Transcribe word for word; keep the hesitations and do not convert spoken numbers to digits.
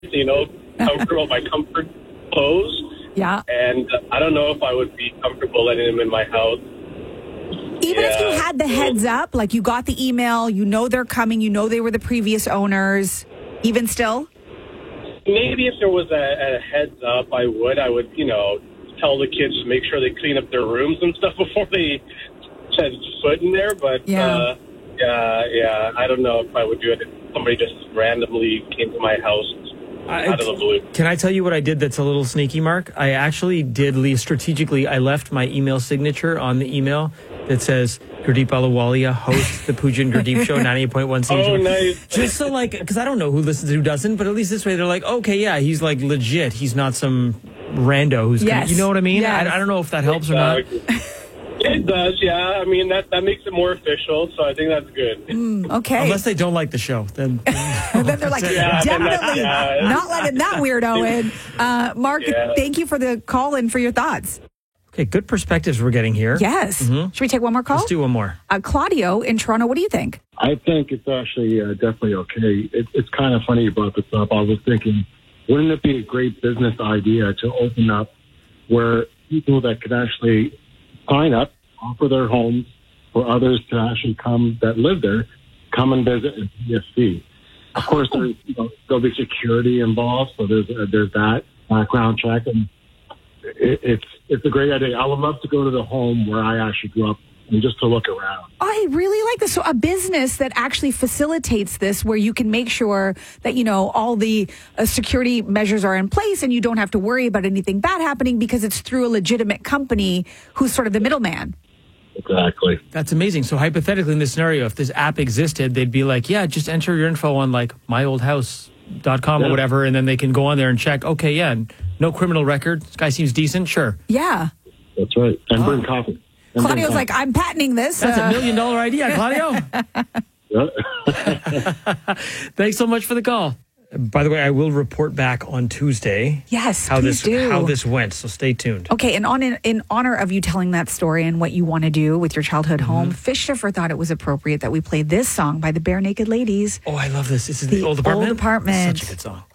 you know, comfortable, my comfort clothes. Yeah. And uh, I don't know if I would be comfortable letting him in my house. Even yeah. if you had the heads up, like you got the email, you know they're coming, you know they were the previous owners, even still? Maybe if there was a, a heads up, I would. I would, you know, tell the kids to make sure they clean up their rooms and stuff before they set foot in there. But, Yeah. uh, yeah, yeah, I don't know if I would do it if somebody just randomly came to my house I, out of the blue. Can I tell you what I did that's a little sneaky, Mark? I actually did leave strategically. I left my email signature on the email that says Gurdeep Ahluwalia hosts the Pooja and Gurdeep show, ninety-eight point one C H. Oh, nice. Just so like, because I don't know who listens, who doesn't, but at least this way they're like, okay, yeah, he's like legit. He's not some rando who's, Yes. gonna, you know what I mean? Yes. I, I don't know if that helps or not. It does, yeah. I mean, that, that makes it more official, so I think that's good. Mm, okay. Unless they don't like the show, then And then they're like, Yeah, then that's- definitely yeah. not letting that weirdo in. Uh, Mark, Yeah. thank you for the call and for your thoughts. okay, good perspectives we're getting here. Yes. Mhm. Should we take one more call? Let's do one more. Uh, Claudio in Toronto, what do you think? I think it's actually uh, definitely okay. It, it's kind of funny you brought this up. I was thinking, wouldn't it be a great business idea to open up where people that could actually sign up, offer their homes for others to actually come that live there, come and visit and pay a fee. Of course, there's, you know, there'll be security involved, so there's uh, there's that background check, and it, it's it's a great idea. I would love to go to the home where I actually grew up and just to look around. I really like this. So a business that actually facilitates this where you can make sure that, you know, all the uh, security measures are in place and you don't have to worry about anything bad happening because it's through a legitimate company who's sort of the middleman. Exactly. That's amazing. So hypothetically, in this scenario, if this app existed, they'd be like, yeah, just enter your info on like my old house dot com Yeah. or whatever, and then they can go on there and check, okay, yeah, no criminal record. This guy seems decent. Sure. Yeah. That's right. And bring coffee. And bring Claudio's coffee. like, I'm patenting this. That's Uh, a million dollar idea, Claudio. Yeah. Thanks so much for the call. By the way, I will report back on Tuesday Yes, how please this do. how this went. So stay tuned. Okay, and on in, in honor of you telling that story and what you want to do with your childhood Mm-hmm. home, Fish Stiffer thought it was appropriate that we play this song by the Bare Naked Ladies. Oh, I love this. This is The the, old apartment. Old Apartment. Such a good song.